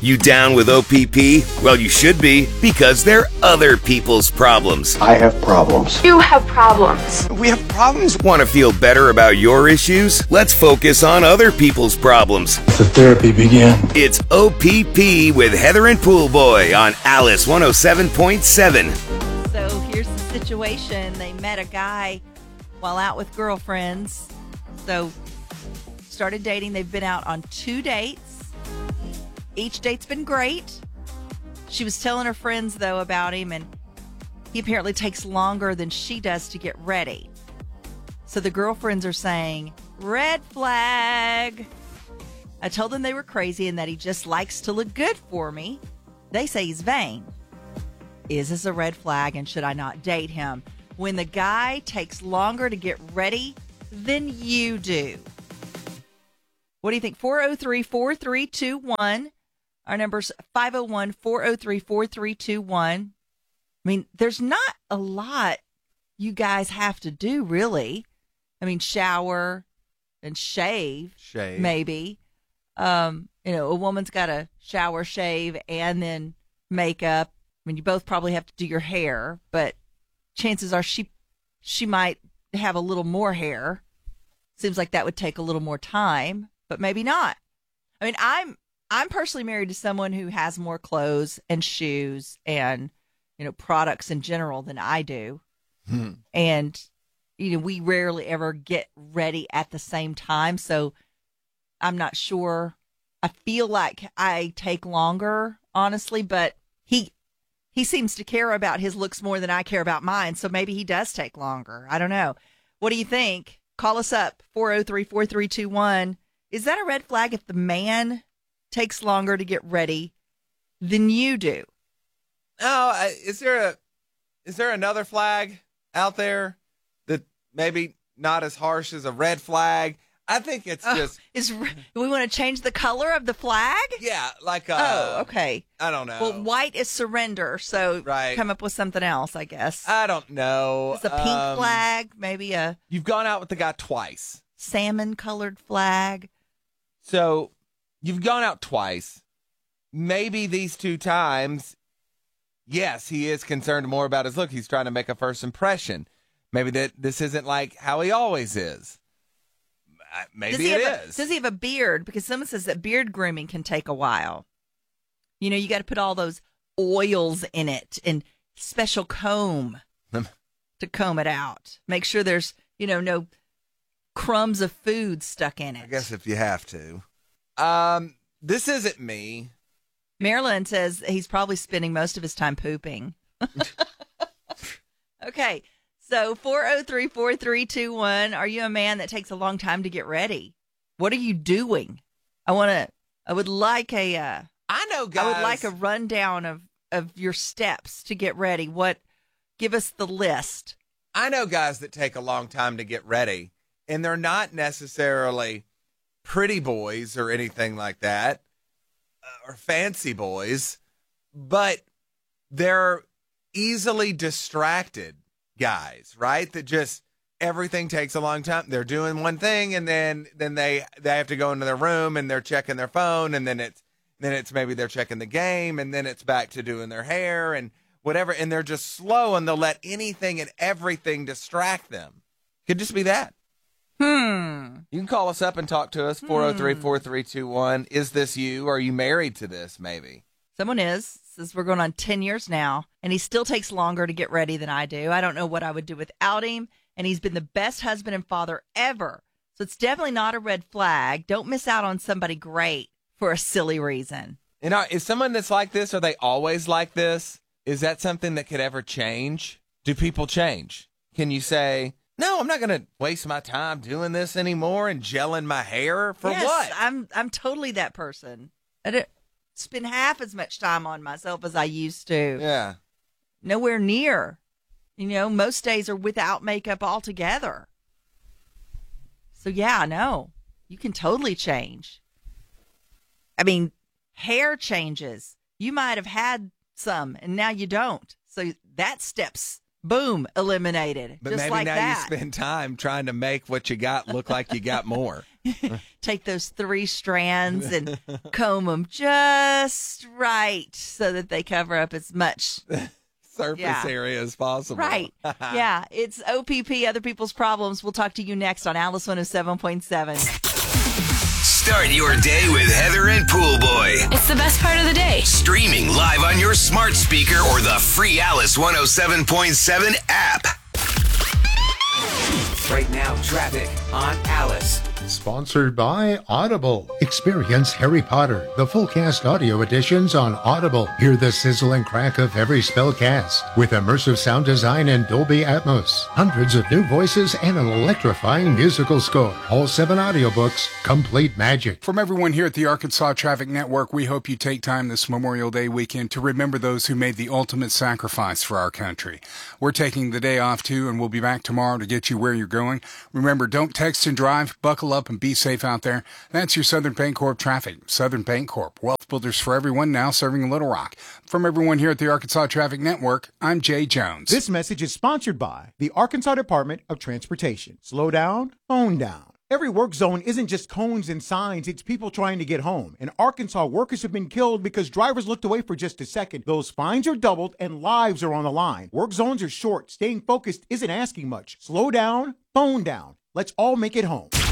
You down with OPP? Well, you should be, because they're other people's problems. I have problems. You have problems. We have problems. Want to feel better about your issues? Let's focus on other people's problems. Let the therapy begin. It's OPP with Heather and Poolboy on Alice 107.7. So here's the situation. They met a guy while out with girlfriends. So started dating. They've been out on 2 dates. Each date's been great. She was telling her friends, though, about him, and he apparently takes longer than she does to get ready. So the girlfriends are saying, red flag. I told them they were crazy and that he just likes to look good for me. They say he's vain. Is this a red flag, and should I not date him when the guy takes longer to get ready than you do? What do you think? 403-4321. Our number's 501-403-4321. I mean, there's not a lot you guys have to do, really. I mean, shower and shave. Maybe. A woman's got to shower, shave, and then makeup. I mean, you both probably have to do your hair, but chances are she might have a little more hair. Seems like that would take a little more time, but maybe not. I mean, I'm personally married to someone who has more clothes and shoes and, products in general than I do. And, we rarely ever get ready at the same time. So I'm not sure. I feel like I take longer, honestly, but he seems to care about his looks more than I care about mine. So maybe he does take longer. I don't know. What do you think? Call us up, 403-4321. Is that a red flag if the man takes longer to get ready than you do? Oh, is there another flag out there that maybe not as harsh as a red flag? I think it's just. We want to change the color of the flag? Yeah, like. Okay. I don't know. Well, white is surrender, so right. Come up with something else, I guess. I don't know. It's a pink flag, maybe a. You've gone out with the guy twice. Salmon-colored flag. So. You've gone out twice. Maybe these 2 times, yes, he is concerned more about his look. He's trying to make a first impression. Maybe that this isn't like how he always is. Maybe it is. Does he have a beard? Because someone says that beard grooming can take a while. You got to put all those oils in it and special comb to comb it out. Make sure there's, no crumbs of food stuck in it. I guess if you have to. This isn't me. Marilyn says he's probably spending most of his time pooping. Okay. So 403-4321. Are you a man that takes a long time to get ready? What are you doing? I would like a rundown of your steps to get ready. Give us the list. I know guys that take a long time to get ready, and they're not necessarily pretty boys or anything like that, or fancy boys, but they're easily distracted guys, right? That just everything takes a long time. They're doing one thing, and then they have to go into their room and they're checking their phone, and then it's maybe they're checking the game, and then it's back to doing their hair and whatever, and they're just slow, and they'll let anything and everything distract them. Could just be that. You can call us up and talk to us, 403-4321. Is this you? Are you married to this, maybe? Someone says we're going on 10 years now, and he still takes longer to get ready than I do. I don't know what I would do without him, and he's been the best husband and father ever. So it's definitely not a red flag. Don't miss out on somebody great for a silly reason. And is someone that's like this, are they always like this? Is that something that could ever change? Do people change? Can you say, no, I'm not going to waste my time doing this anymore and gelling my hair for what? I'm totally that person. I don't spend half as much time on myself as I used to. Yeah. Nowhere near. Most days are without makeup altogether. So yeah, no, you can totally change. I mean, hair changes. You might have had some and now you don't. So that step's eliminated. But just maybe like now that. you spend time trying to make what you got look like you got more. take those 3 strands and comb them just right so that they cover up as much surface area as possible. Right. Yeah. It's OPP, Other People's Problems. We'll talk to you next on Alice 107.7. Start your day with Heather and Pool Boy. It's the best part of the day. Streaming live on your smart speaker or the free Alice 107.7 app. Right now, traffic on Alice. Sponsored by Audible. Experience Harry Potter, the full cast audio editions on Audible. Hear the sizzle and crack of every spell cast with immersive sound design and Dolby Atmos. Hundreds of new voices and an electrifying musical score. All 7 audiobooks, complete magic. From everyone here at the Arkansas Traffic Network, we hope you take time this Memorial Day weekend to remember those who made the ultimate sacrifice for our country. We're taking the day off too, and we'll be back tomorrow to get you where you're going. Remember, don't text and drive. Buckle up and be safe out there. That's your Southern Bancorp traffic. Southern Bancorp, wealth builders for everyone, now serving Little Rock. From everyone here at the Arkansas Traffic Network, I'm Jay Jones. This message is sponsored by the Arkansas Department of Transportation. Slow down, phone down. Every work zone isn't just cones and signs, it's people trying to get home. In Arkansas, workers have been killed because drivers looked away for just a second. Those fines are doubled and lives are on the line. Work zones are short. Staying focused isn't asking much. Slow down, phone down. Let's all make it home.